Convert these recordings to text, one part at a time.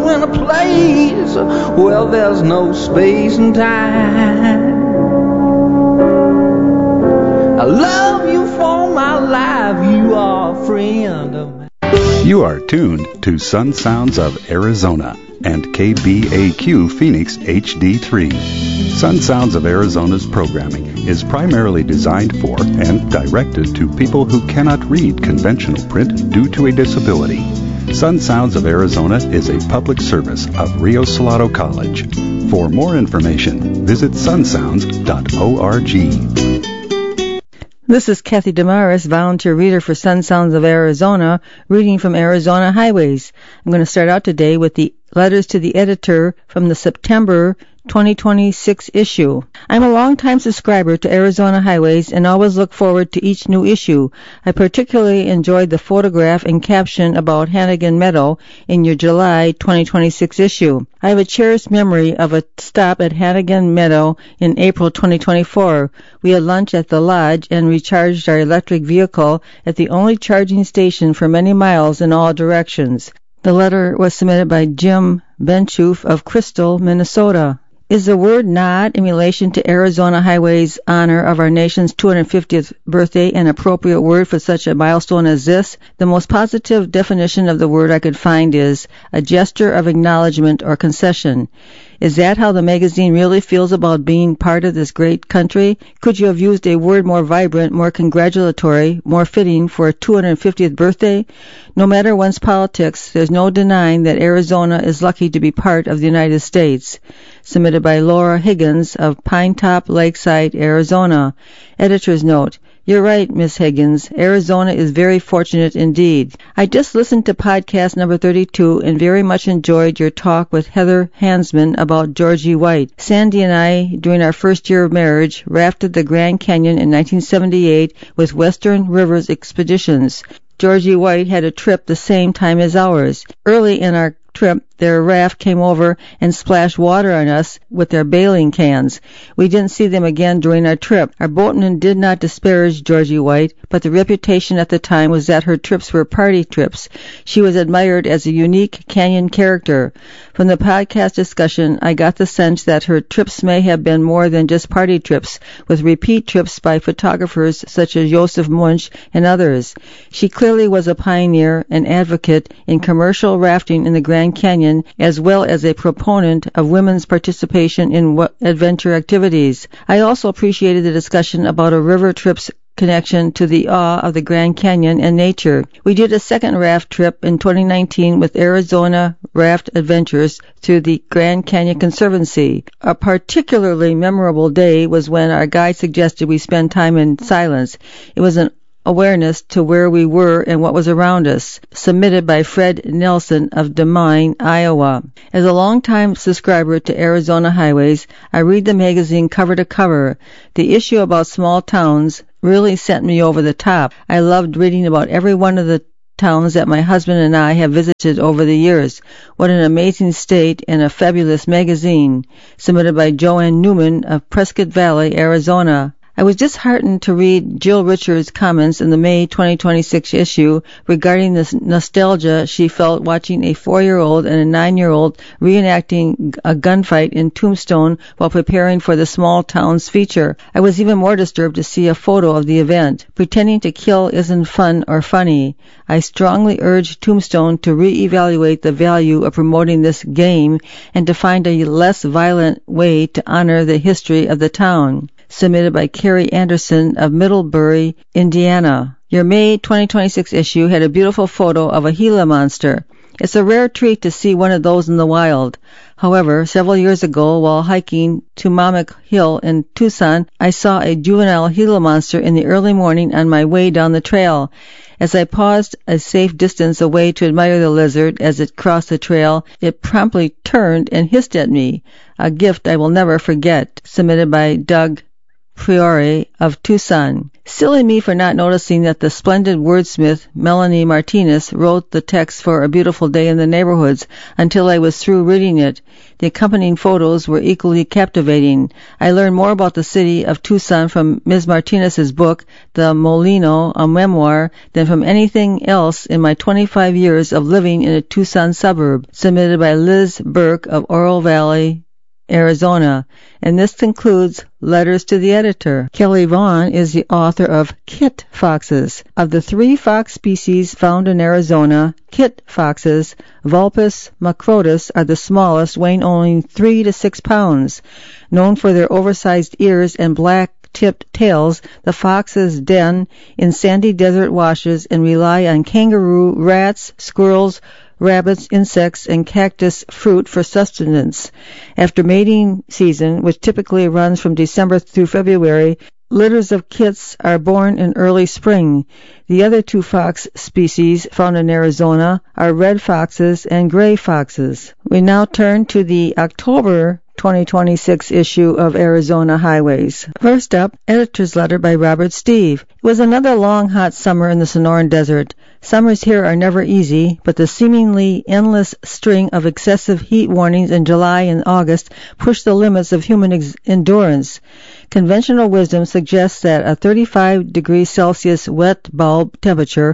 in a place where there's no space and time. I love you for my life, you are a friend of mine. You are tuned to Sun Sounds of Arizona and KBAQ Phoenix HD3. Sun Sounds of Arizona's programming is primarily designed for and directed to people who cannot read conventional print due to a disability. Sun Sounds of Arizona is a public service of Rio Salado College. For more information, visit sunsounds.org. This is Kathy Damaris, volunteer reader for Sun Sounds of Arizona, reading from Arizona Highways. I'm going to start out today with the letters to the editor from the September 2026 issue. I'm a longtime subscriber to Arizona Highways and always look forward to each new issue. I particularly enjoyed the photograph and caption about Hannigan Meadow in your July 2026 issue. I have a cherished memory of a stop at Hannigan Meadow in April 2024. We had lunch at the lodge and recharged our electric vehicle at the only charging station for many miles in all directions. The letter was submitted by Jim Benchoof of Crystal, Minnesota. Is the word nod in relation to Arizona Highway's honor of our nation's 250th birthday an appropriate word for such a milestone as this? The most positive definition of the word I could find is a gesture of acknowledgement or concession. Is that how the magazine really feels about being part of this great country? Could you have used a word more vibrant, more congratulatory, more fitting for a 250th birthday? No matter one's politics, there's no denying that Arizona is lucky to be part of the United States. Submitted by Laura Higgins of Pine Top, Lakeside, Arizona. Editor's note. You're right, Miss Higgins. Arizona is very fortunate indeed. I just listened to podcast number 32 and very much enjoyed your talk with Heather Hansman about Georgie White. Sandy and I, during our first year of marriage, rafted the Grand Canyon in 1978 with Western Rivers Expeditions. Georgie White had a trip the same time as ours. Early in our trip, their raft came over and splashed water on us with their bailing cans. We didn't see them again during our trip. Our boatman did not disparage Georgie White, but the reputation at the time was that her trips were party trips. She was admired as a unique canyon character. From the podcast discussion, I got the sense that her trips may have been more than just party trips, with repeat trips by photographers such as Joseph Munch and others. She clearly was a pioneer and advocate in commercial rafting in the Grand Canyon, as well as a proponent of women's participation in adventure activities. I also appreciated the discussion about a river trip's connection to the awe of the Grand Canyon and nature. We did a second raft trip in 2019 with Arizona Raft Adventures through the Grand Canyon Conservancy. A particularly memorable day was when our guide suggested we spend time in silence. It was an awareness to where we were and what was around us. Submitted by Fred Nelson of Des Moines, Iowa. As a longtime subscriber to Arizona Highways, I read the magazine cover to cover. The issue about small towns really sent me over the top. I loved reading about every one of the towns that my husband and I have visited over the years. What an amazing state and a fabulous magazine. Submitted by Joanne Newman of Prescott Valley, Arizona. I was disheartened to read Jill Richards' comments in the May 2026 issue regarding the nostalgia she felt watching a 4-year-old and a 9-year-old reenacting a gunfight in Tombstone while preparing for the Small Towns feature. I was even more disturbed to see a photo of the event. Pretending to kill isn't fun or funny. I strongly urge Tombstone to reevaluate the value of promoting this game and to find a less violent way to honor the history of the town. Submitted by Carrie Anderson of Middlebury, Indiana. Your May 2026 issue had a beautiful photo of a Gila monster. It's a rare treat to see one of those in the wild. However, several years ago, while hiking Tumamook Hill in Tucson, I saw a juvenile Gila monster in the early morning on my way down the trail. As I paused a safe distance away to admire the lizard as it crossed the trail, it promptly turned and hissed at me. A gift I will never forget. Submitted by Doug Priori of Tucson. Silly me for not noticing that the splendid wordsmith Melanie Martinez wrote the text for A Beautiful Day in the Neighborhoods until I was through reading it. The accompanying photos were equally captivating. I learned more about the city of Tucson from Ms. Martinez's book, The Molino, a memoir, than from anything else in my 25 years of living in a Tucson suburb, submitted by Liz Burke of Oro Valley, Arizona. And this concludes Letters to the Editor. Kelly Vaughn is the author of Kit Foxes. Of the 3 fox species found in Arizona, kit foxes, Vulpes macrotus, are the smallest, weighing only 3 to 6 pounds. Known for their oversized ears and black-tipped tails, the foxes den in sandy desert washes and rely on kangaroo, rats, squirrels, rabbits, insects, and cactus fruit for sustenance. After mating season, which typically runs from December through February, litters of kits are born in early spring. The other 2 fox species found in Arizona are red foxes and gray foxes. We now turn to the October 2026 issue of Arizona Highways. First up, editor's letter by Robert Steve. It was another long, hot summer in the Sonoran Desert. Summers here are never easy, but the seemingly endless string of excessive heat warnings in July and August push the limits of human endurance. Conventional wisdom suggests that a 35 degrees Celsius wet bulb temperature,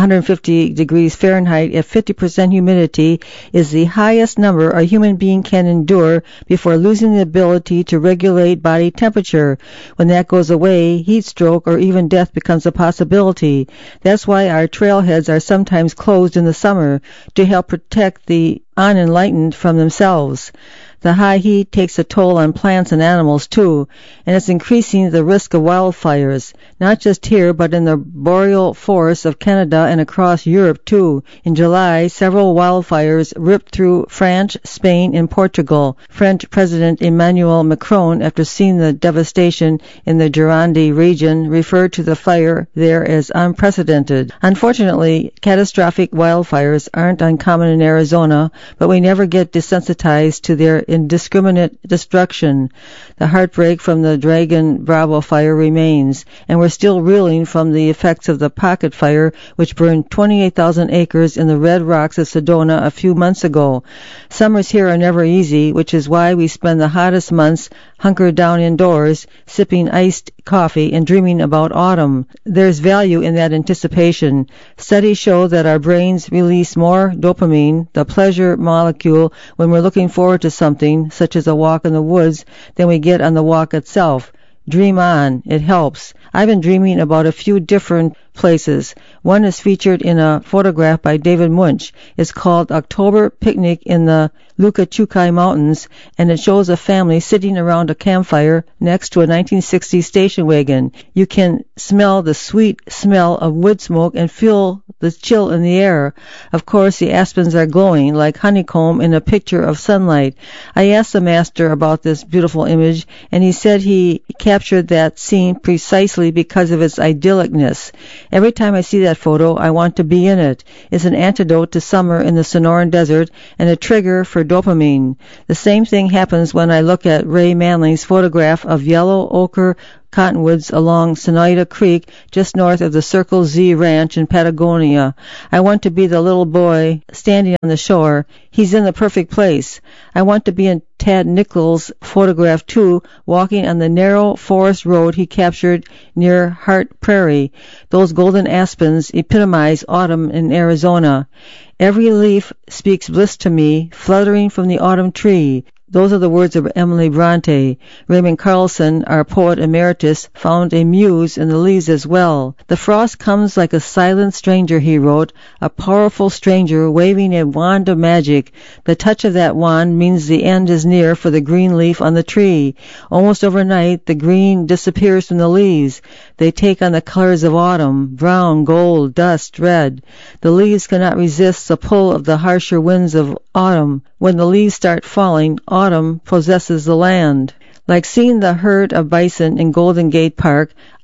150 degrees Fahrenheit at 50% humidity, is the highest number a human being can endure before losing the ability to regulate body temperature. When that goes away, heat stroke or even death becomes a possibility. That's why our trailheads are sometimes closed in the summer, to help protect the unenlightened from themselves. The high heat takes a toll on plants and animals too, and it's increasing the risk of wildfires, not just here but in the boreal forests of Canada and across Europe too. In July, several wildfires ripped through France, Spain, and Portugal. French President Emmanuel Macron, after seeing the devastation in the Gironde region, referred to the fire there as unprecedented. Unfortunately, catastrophic wildfires aren't uncommon in Arizona, but we never get desensitized to their indiscriminate destruction. The heartbreak from the Dragon Bravo fire remains, and we're still reeling from the effects of the Pocket Fire, which burned 28,000 acres in the Red Rocks of Sedona a few months ago. Summers here are never easy, which is why we spend the hottest months hunkered down indoors, sipping iced coffee and dreaming about autumn. There's value in that anticipation. Studies show that our brains release more dopamine, the pleasure molecule, when we're looking forward to something, such as a walk in the woods, than we get on the walk itself. Dream on. It helps. I've been dreaming about a few different places. One is featured in a photograph by David Munch. It's called October Picnic in the Lucachucay Mountains, and it shows a family sitting around a campfire next to a 1960s station wagon. You can smell the sweet smell of wood smoke and feel the chill in the air. Of course, the aspens are glowing like honeycomb in a picture of sunlight. I asked the master about this beautiful image, and he said he captured that scene precisely because of its idyllicness. Every time I see that photo, I want to be in it. It's an antidote to summer in the Sonoran Desert and a trigger for dopamine. The same thing happens when I look at Ray Manley's photograph of yellow ochre cottonwoods along Sonoita Creek just north of the Circle Z Ranch in Patagonia. I want to be the little boy standing on the shore. He's in the perfect place. I want to be in Tad Nichols' photograph too, walking on the narrow forest road he captured near Hart Prairie. Those golden aspens epitomize autumn in Arizona. Every leaf speaks bliss to me, fluttering from the autumn tree. Those are the words of Emily Bronte. Raymond Carlson, our poet emeritus, found a muse in the leaves as well. The frost comes like a silent stranger, he wrote, a powerful stranger waving a wand of magic. The touch of that wand means the end is near for the green leaf on the tree. Almost overnight, the green disappears from the leaves. They take on the colors of autumn, brown, gold, dust, red. The leaves cannot resist the pull of the harsher winds of autumn. When the leaves start falling, autumn possesses the land. Like seeing the herd of bison in Golden Gate Park,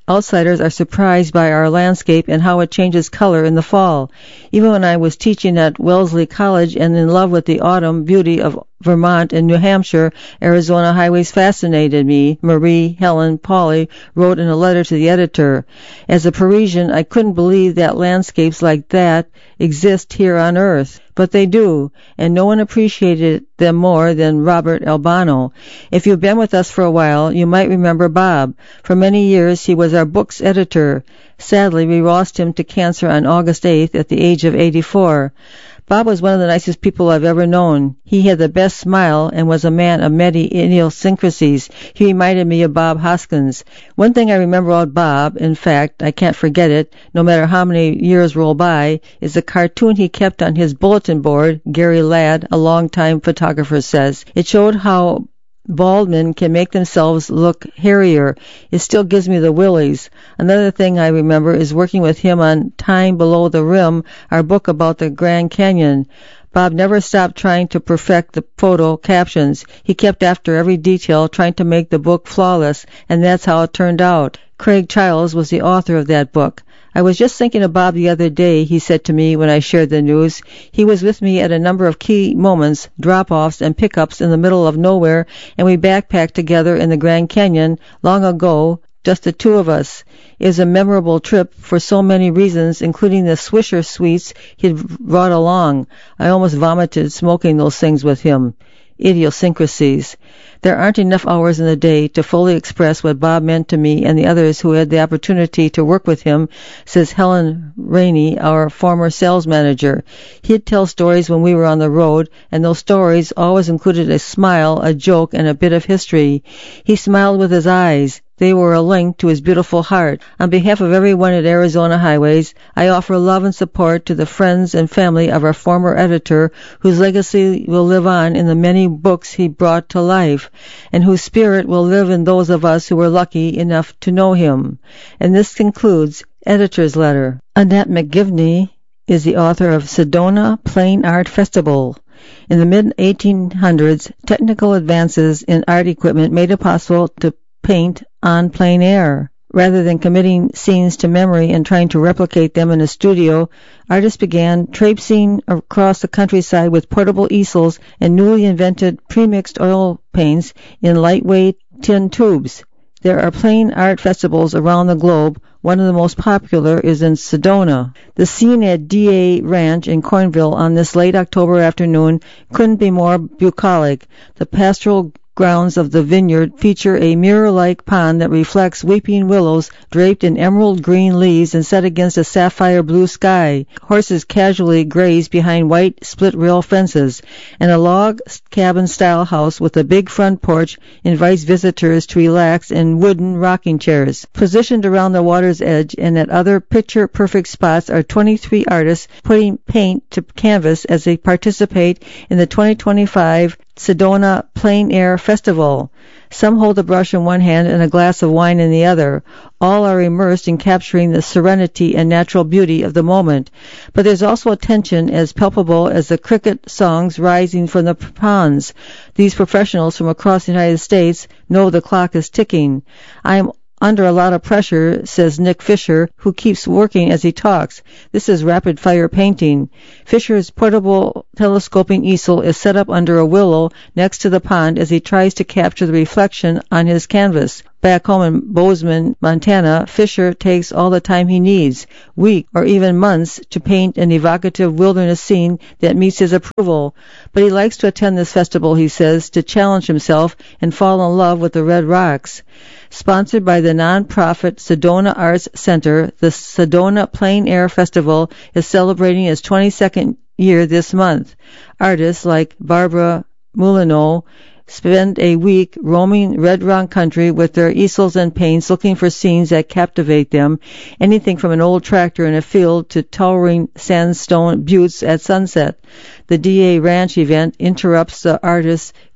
outsiders are surprised by our landscape and how it changes color in the fall. Even when I was teaching at Wellesley College and in love with the autumn beauty of Vermont and New Hampshire, Arizona highways fascinated me, Marie Helen Pauley wrote in a letter to the editor. As a Parisian, I couldn't believe that landscapes like that exist here on Earth. But they do, and no one appreciated them more than Robert Albano. If you've been with us for a while, you might remember Bob. For many years, he was our book's editor. Sadly, we lost him to cancer on August 8th at the age of 84. Bob was one of the nicest people I've ever known. He had the best smile and was a man of many idiosyncrasies. He reminded me of Bob Hoskins. One thing I remember about Bob, in fact, I can't forget it, no matter how many years roll by, is a cartoon he kept on his bulletin board, Gary Ladd, a longtime photographer, says. It showed how bald men can make themselves look hairier. It still gives me the willies. Another thing I remember is working with him on Time Below the Rim, our book about the Grand Canyon. Bob never stopped trying to perfect the photo captions. He kept after every detail, trying to make the book flawless, and that's how it turned out. Craig Childs was the author of that book. I was just thinking of Bob the other day, he said to me when I shared the news. He was with me at a number of key moments, drop-offs and pickups in the middle of nowhere, and we backpacked together in the Grand Canyon long ago, just the two of us. It was a memorable trip for so many reasons, including the Swisher sweets he'd brought along. I almost vomited smoking those things with him. Idiosyncrasies. There aren't enough hours in the day to fully express what Bob meant to me and the others who had the opportunity to work with him, says Helen Rainey, our former sales manager. He'd tell stories when we were on the road, and those stories always included a smile, a joke, and a bit of history. He smiled with his eyes. They were a link to his beautiful heart. On behalf of everyone at Arizona Highways, I offer love and support to the friends and family of our former editor, whose legacy will live on in the many books he brought to life, and whose spirit will live in those of us who were lucky enough to know him. And this concludes Editor's Letter. Annette McGivney is the author of Sedona Plain Art Festival. In the mid-1800s, technical advances in art equipment made it possible to paint on plein air. Rather than committing scenes to memory and trying to replicate them in a studio, artists began traipsing across the countryside with portable easels and newly invented premixed oil paints in lightweight tin tubes. There are plain art festivals around the globe. One of the most popular is in Sedona. The scene at DA Ranch in Cornville on this late October afternoon couldn't be more bucolic. The pastoral grounds of the vineyard feature a mirror-like pond that reflects weeping willows draped in emerald green leaves and set against a sapphire blue sky. Horses casually graze behind white split-rail fences, and a log cabin-style house with a big front porch invites visitors to relax in wooden rocking chairs. Positioned around the water's edge and at other picture-perfect spots are 23 artists putting paint to canvas as they participate in the 2025 Sedona Plein Air Festival. Some hold a brush in one hand and a glass of wine in the other. All are immersed in capturing the serenity and natural beauty of the moment. But there's also a tension as palpable as the cricket songs rising from the ponds. These professionals from across the United States know the clock is ticking. I am under a lot of pressure, says Nick Fisher, who keeps working as he talks. This is rapid-fire painting. Fisher's portable telescoping easel is set up under a willow next to the pond as he tries to capture the reflection on his canvas. Back home in Bozeman, Montana, Fisher takes all the time he needs, weeks or even months, to paint an evocative wilderness scene that meets his approval. But he likes to attend this festival, he says, to challenge himself and fall in love with the red rocks. Sponsored by the non-profit Sedona Arts Center, the Sedona Plein Air Festival is celebrating its 22nd year this month. Artists like Barbara Moulineau spend a week roaming Red Rock country with their easels and paints, looking for scenes that captivate them, anything from an old tractor in a field to towering sandstone buttes at sunset. The DA Ranch event interrupts the artists'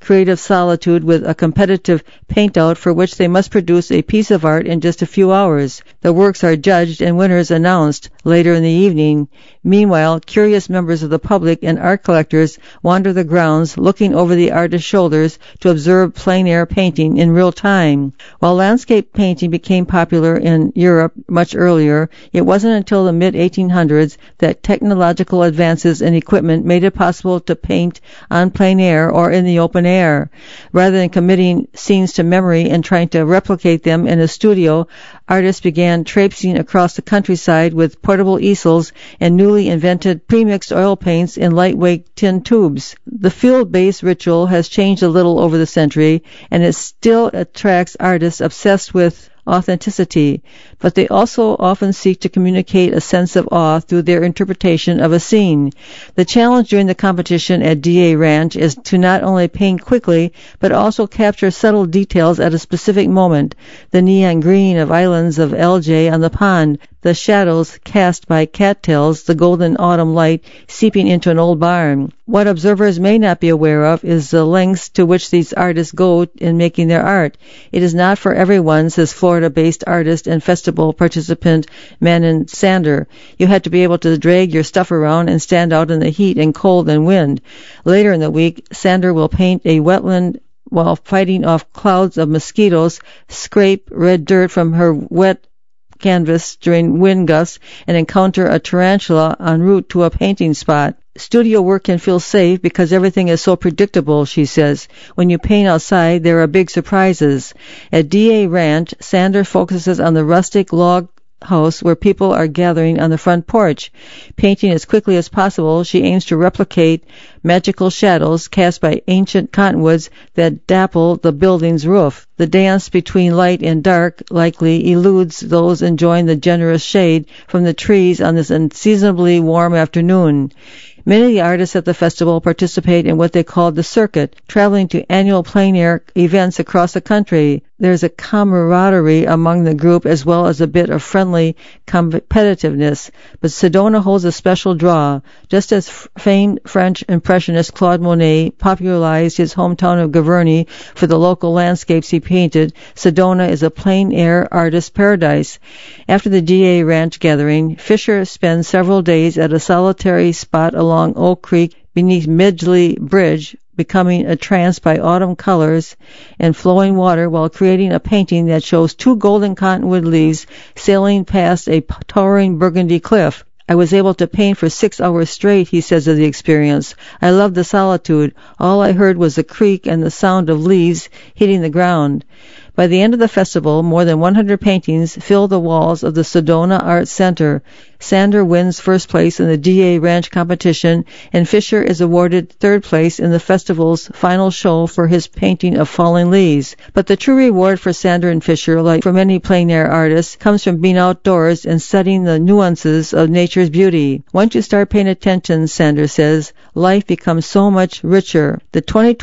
creative solitude with a competitive paint-out for which they must produce a piece of art in just a few hours. The works are judged and winners announced later in the evening. Meanwhile, curious members of the public and art collectors wander the grounds, looking over the artist's shoulders to observe plein-air painting in real time. While landscape painting became popular in Europe much earlier, it wasn't until the mid-1800s that technological advances in equipment made it possible to paint on plein air or in the open air. Rather than committing scenes to memory and trying to replicate them in a studio, artists began traipsing across the countryside with portable easels and newly invented premixed oil paints in lightweight tin tubes. The field-based ritual has changed a little over the century, and it still attracts artists obsessed with authenticity, but they also often seek to communicate a sense of awe through their interpretation of a scene. The challenge during the competition at DA Ranch is to not only paint quickly, but also capture subtle details at a specific moment: the neon green of islands of algae on the pond, the shadows cast by cattails, the golden autumn light seeping into an old barn. What observers may not be aware of is the lengths to which these artists go in making their art. It is not for everyone, says Florida-based artist and festival participant Manon Sander. You had to be able to drag your stuff around and stand out in the heat and cold and wind. Later in the week, Sander will paint a wetland while fighting off clouds of mosquitoes, scrape red dirt from her wet canvas during wind gusts, and encounter a tarantula en route to a painting spot. Studio work can feel safe because everything is so predictable, she says. When you paint outside, there are big surprises. At DA Ranch, Sander focuses on the rustic log house where people are gathering on the front porch. Painting as quickly as possible, she aims to replicate magical shadows cast by ancient cottonwoods that dapple the building's roof. The dance between light and dark likely eludes those enjoying the generous shade from the trees on this unseasonably warm afternoon. Many of the artists at the festival participate in what they call the circuit, traveling to annual plein-air events across the country. There's a camaraderie among the group as well as a bit of friendly competitiveness, but Sedona holds a special draw. Just as famed French impressionist Claude Monet popularized his hometown of Gavarnie for the local landscapes he painted, Sedona is a plein-air artist paradise. After the DA Ranch gathering, Fisher spends several days at a solitary spot along Oak Creek beneath Midgley Bridge, becoming entranced by autumn colors and flowing water while creating a painting that shows two golden cottonwood leaves sailing past a towering burgundy cliff. I was able to paint for 6 hours straight, he says of the experience. I loved the solitude. All I heard was the creak and the sound of leaves hitting the ground. By the end of the festival, more than 100 paintings fill the walls of the Sedona Arts Center. Sander wins first place in the DA Ranch competition, and Fisher is awarded third place in the festival's final show for his painting of falling leaves. But the true reward for Sander and Fisher, like for many plein-air artists, comes from being outdoors and studying the nuances of nature's beauty. Once you start paying attention, Sander says, life becomes so much richer. The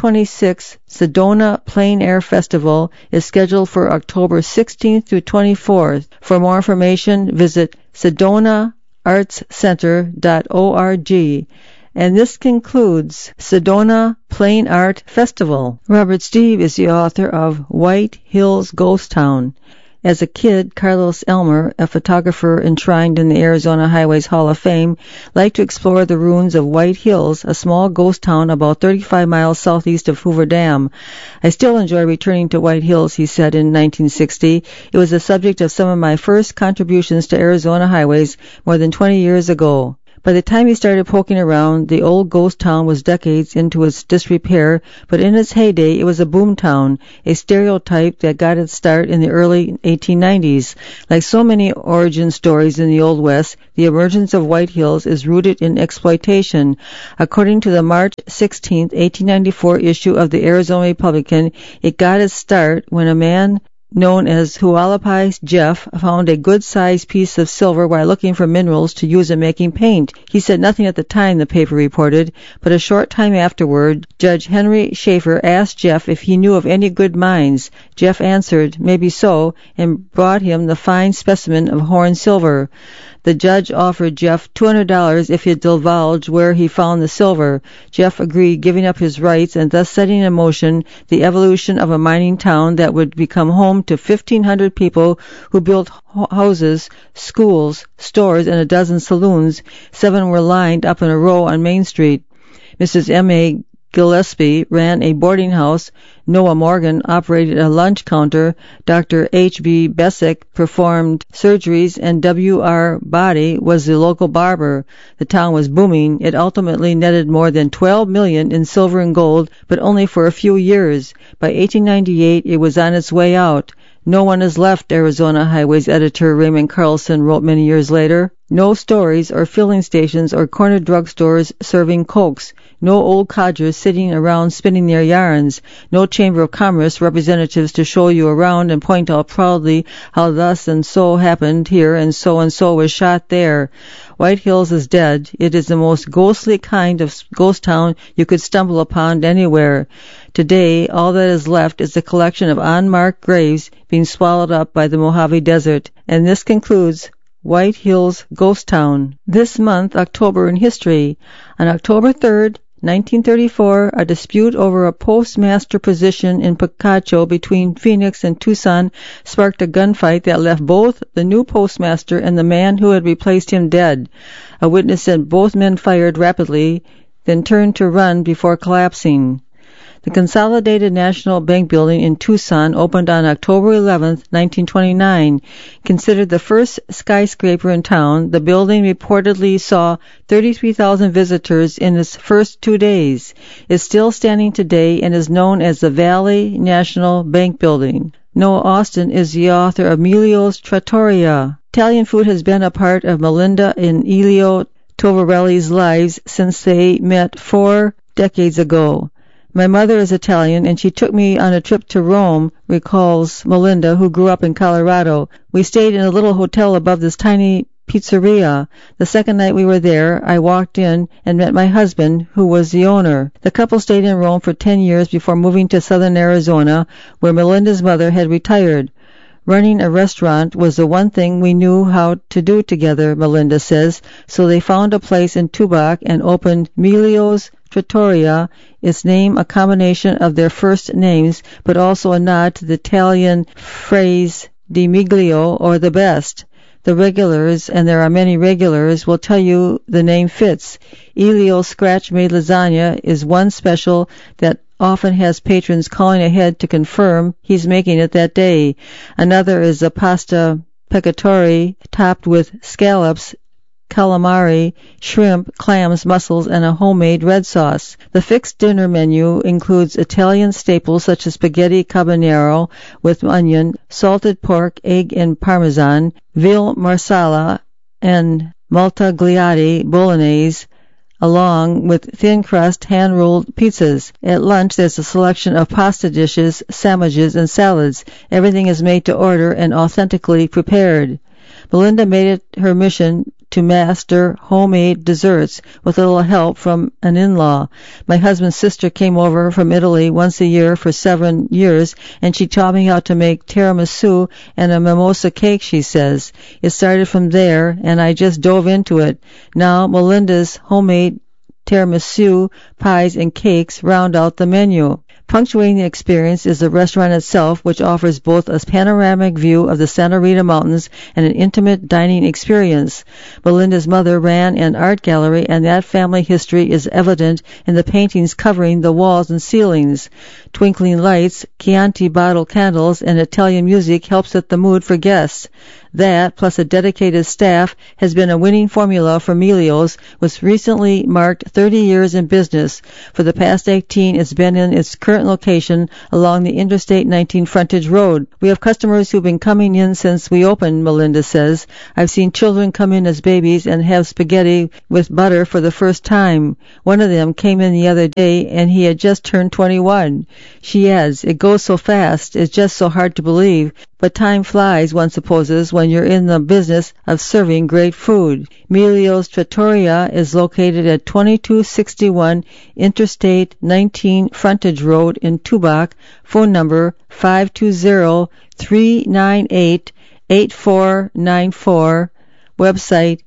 2026 Sedona Plein Air Festival is scheduled for October 16th through 24th. For more information, visit sedonaartscenter.org. And this concludes Sedona Plein Art Festival. Robert Steve is the author of White Hills Ghost Town. As a kid, Carlos Elmer, a photographer enshrined in the Arizona Highways Hall of Fame, liked to explore the ruins of White Hills, a small ghost town about 35 miles southeast of Hoover Dam. I still enjoy returning to White Hills, he said in 1960. It was the subject of some of my first contributions to Arizona Highways more than 20 years ago. By the time he started poking around, the old ghost town was decades into its disrepair, but in its heyday it was a boom town, a stereotype that got its start in the early 1890s. Like so many origin stories in the Old West, the emergence of White Hills is rooted in exploitation. According to the March 16, 1894 issue of the Arizona Republican, it got its start when a man known as Hualapai Jeff found a good-sized piece of silver while looking for minerals to use in making paint. He said nothing at the time, the paper reported, but a short time afterward, Judge Henry Schaefer asked Jeff if he knew of any good mines. Jeff answered, maybe so, and brought him the fine specimen of horn silver. The judge offered Jeff $200 if he'd divulge where he found the silver. Jeff agreed, giving up his rights and thus setting in motion the evolution of a mining town that would become home to 1,500 people who built houses, schools, stores, and a dozen saloons. 7 were lined up in a row on Main Street. Mrs. M.A. Gillespie ran a boarding house. Noah Morgan operated a lunch counter. Dr. H.B. Bessick performed surgeries, and W.R. Body was the local barber. The town was booming. It ultimately netted more than $12 million in silver and gold, but only for a few years. By 1898, it was on its way out. No one has left, Arizona Highways editor Raymond Carlson wrote many years later. No stories or filling stations or corner drugstores serving cokes. No old codgers sitting around spinning their yarns. No Chamber of Commerce representatives to show you around and point out proudly how thus and so happened here and so was shot there. White Hills is dead. It is the most ghostly kind of ghost town you could stumble upon anywhere. Today, all that is left is a collection of unmarked graves being swallowed up by the Mojave Desert. And this concludes White Hills Ghost Town. This month, October in history. On October 3rd, 1934, a dispute over a postmaster position in Picacho between Phoenix and Tucson sparked a gunfight that left both the new postmaster and the man who had replaced him dead. A witness said both men fired rapidly, then turned to run before collapsing. The Consolidated National Bank building in Tucson opened on October 11, 1929. Considered the first skyscraper in town, the building reportedly saw 33,000 visitors in its first 2 days. It's still standing today and is known as the Valley National Bank Building. Noah Austin is the author of Emilio's Trattoria. Italian food has been a part of Melinda and Elio Tovarelli's lives since they met 4 decades ago. My mother is Italian, and she took me on a trip to Rome, recalls Melinda, who grew up in Colorado. We stayed in a little hotel above this tiny pizzeria. The second night we were there, I walked in and met my husband, who was the owner. The couple stayed in Rome for 10 years before moving to southern Arizona, where Melinda's mother had retired. Running a restaurant was the one thing we knew how to do together, Melinda says, so they found a place in Tubac and opened Emilio's Trattoria, its name a combination of their first names, but also a nod to the Italian phrase di meglio, or the best. The regulars, and there are many regulars, will tell you the name fits. Elio's scratch-made lasagna is one special that often has patrons calling ahead to confirm he's making it that day. Another is a pasta peccatori topped with scallops, calamari, shrimp, clams, mussels, and a homemade red sauce. The fixed dinner menu includes Italian staples such as spaghetti carbonara with onion, salted pork, egg, and parmesan, veal marsala, and maltagliati bolognese, along with thin-crust, hand-rolled pizzas. At lunch, there's a selection of pasta dishes, sandwiches, and salads. Everything is made to order and authentically prepared. Melinda made it her mission to master homemade desserts with a little help from an in-law. My husband's sister came over from Italy once a year for 7 years, and she taught me how to make tiramisu and a mimosa cake, she says. It started from there, and I just dove into it. Now Melinda's homemade tiramisu, pies, and cakes round out the menu. Punctuating the experience is the restaurant itself, which offers both a panoramic view of the Santa Rita Mountains and an intimate dining experience. Melinda's mother ran an art gallery, and that family history is evident in the paintings covering the walls and ceilings. Twinkling lights, Chianti bottle candles, and Italian music help set the mood for guests. That, plus a dedicated staff, has been a winning formula for Emilio's, which recently marked 30 years in business. For the past 18, it's been in its current location along the Interstate 19 frontage road. We have customers who've been coming in since we opened, Melinda says. I've seen children come in as babies and have spaghetti with butter for the first time. One of them came in the other day, and he had just turned 21. She adds, it goes so fast, it's just so hard to believe. But time flies, one supposes, when you're in the business of serving great food. Emilio's Trattoria is located at 2261 Interstate 19 Frontage Road in Tubac. Phone number 520-398-8494. website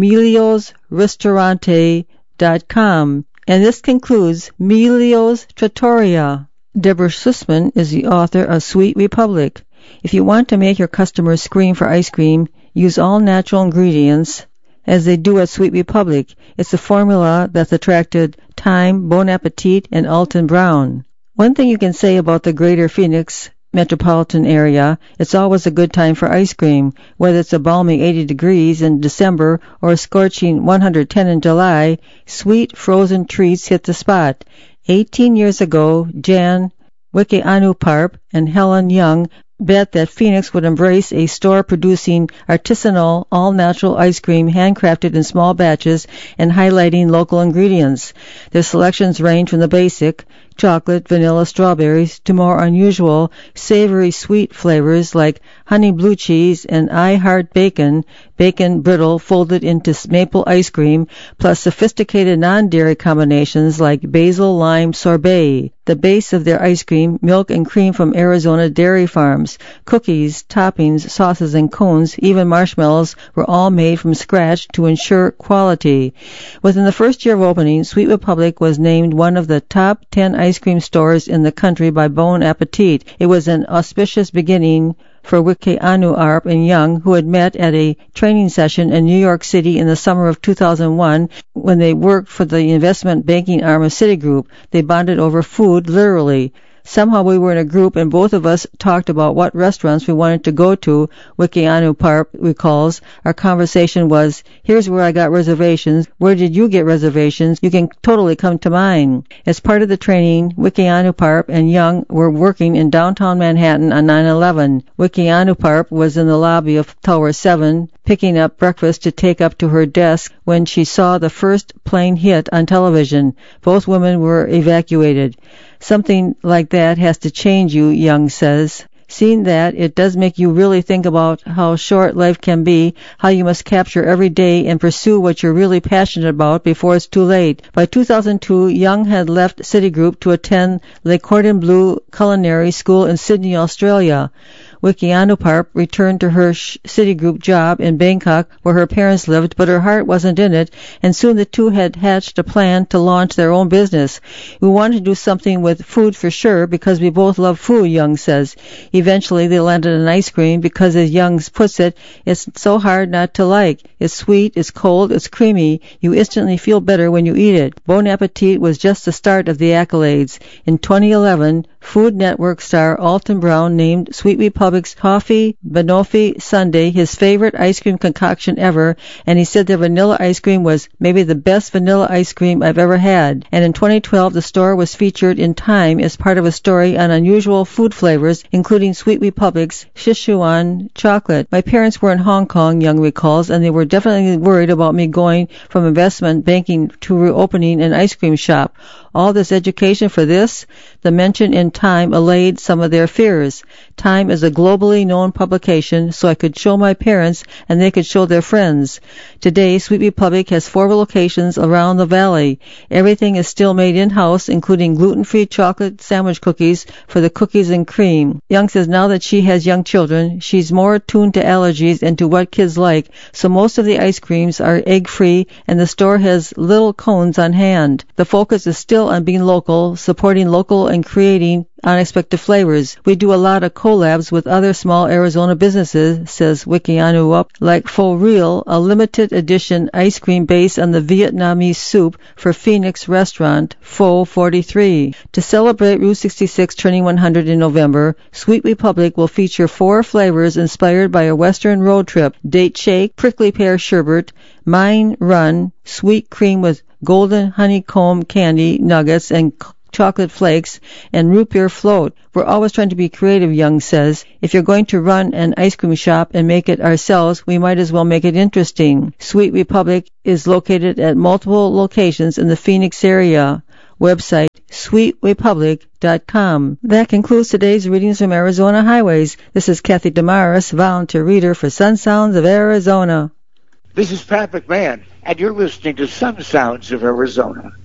miliosristorante.com. And this concludes Milio's Trattoria. Deborah Sussman is the author of Sweet Republic. If you want to make your customers scream for ice cream, use all natural ingredients, as they do at Sweet Republic. It's a formula that's attracted Time, Bon Appetit, and Alton Brown. One thing you can say about the greater Phoenix metropolitan area, it's always a good time for ice cream, whether it's a balmy 80 degrees in December or a scorching 110 in July. Sweet frozen treats hit the spot. 18 years ago, Jan Wikianuparp and Helen Young bet that Phoenix would embrace a store producing artisanal, all-natural ice cream handcrafted in small batches and highlighting local ingredients. Their selections range from the basic, chocolate, vanilla, strawberries, to more unusual, savory sweet flavors like honey blue cheese and I Heart Bacon, bacon brittle folded into maple ice cream, plus sophisticated non-dairy combinations like basil lime sorbet. The base of their ice cream, milk and cream from Arizona dairy farms. Cookies, toppings, sauces, and cones, even marshmallows, were all made from scratch to ensure quality. Within the first year of opening, Sweet Republic was named one of the top 10 ice cream stores in the country by Bon Appetit. It was an auspicious beginning for Wikianuparp and Young, who had met at a training session in New York City in the summer of 2001 when they worked for the investment banking arm of Citigroup. They bonded over food, literally. Somehow we were in a group and both of us talked about what restaurants we wanted to go to. Wikianuparp recalls, our conversation was, here's where I got reservations. Where did you get reservations? You can totally come to mine. As part of the training, Wikianuparp and Young were working in downtown Manhattan on 9/11. Wikianuparp was in the lobby of Tower 7, picking up breakfast to take up to her desk when she saw the first plane hit on television. Both women were evacuated. Something like that has to change you, Young says. Seeing that, it does make you really think about how short life can be, how you must capture every day and pursue what you're really passionate about before it's too late. By 2002, Young had left Citigroup to attend Le Cordon Bleu Culinary School in Sydney, Australia. Wikianuparp returned to her Citigroup job in Bangkok, where her parents lived, but her heart wasn't in it, and soon the two had hatched a plan to launch their own business. We wanted to do something with food for sure, because we both love food, Young says. Eventually, they landed on ice cream because, as Young puts it, it's so hard not to like. It's sweet, it's cold, it's creamy. You instantly feel better when you eat it. Bon Appetit was just the start of the accolades. In 2011, Food Network star Alton Brown named Sweet Republic's Coffee Banoffee Sundae his favorite ice cream concoction ever, and he said their vanilla ice cream was maybe the best vanilla ice cream I've ever had. And in 2012, the store was featured in Time as part of a story on unusual food flavors, including Sweet Republic's Sichuan chocolate. My parents were in Hong Kong, Young recalls, and they were definitely worried about me going from investment banking to reopening an ice cream shop. All this education for this? The mention in Time allayed some of their fears. Time is a globally known publication, so I could show my parents and they could show their friends. Today, Sweet Republic has 4 locations around the valley. Everything is still made in-house, including gluten-free chocolate sandwich cookies for the cookies and cream. Young says now that she has young children, she's more attuned to allergies and to what kids like, so most of the ice creams are egg-free and the store has little cones on hand. The focus is still on being local, supporting local and creating unexpected flavors. We do a lot of collabs with other small Arizona businesses, says Wikianuparp, like Faux Real, a limited edition ice cream based on the Vietnamese soup for Phoenix restaurant Pho 43. To celebrate Route 66 turning 100 in November, Sweet Republic will feature 4 flavors inspired by a Western road trip: date shake, prickly pear sherbet, Mine Run, sweet cream with golden honeycomb candy nuggets and chocolate flakes, and root beer float. We're always trying to be creative, Young says. If you're going to run an ice cream shop and make it ourselves, we might as well make it interesting. Sweet Republic is located at multiple locations in the Phoenix area. Website sweetrepublic.com. That concludes today's readings from Arizona Highways. This is Kathy Damaris, volunteer reader for Sun Sounds of Arizona. This is Pat McMahon, and you're listening to Sun Sounds of Arizona.